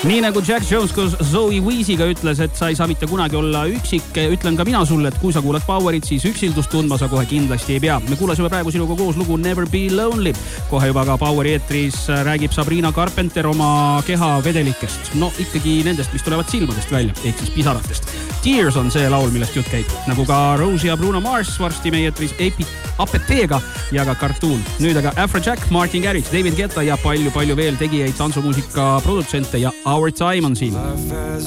Nii nagu Jack Jones koos Zoe Weeziga ütles, et sa ei saa mitte kunagi olla üksik, ütlen ka mina sulle, et kui sa kuulad Powerit, siis üksildust tundma sa kohe kindlasti ei pea. Me kuulasime praegu sinuga koos lugu Never Be Lonely. Kohe juba ka Poweri eetris räägib Sabrina Carpenter oma keha vedelikest. No ikkagi nendest, mis tulevad silmadest välja, ehk siis pisaratest. Tears on see laul, millest jutt käib. Nagu ka Rose ja Bruno Mars varsti meie eetris APT-ga ja ka Cartoon. Nüüd aga Afrojack, Martin Garrix, David Guetta ja palju veel tegijaid, tantsumuusika produtsente ja Our Time on siin.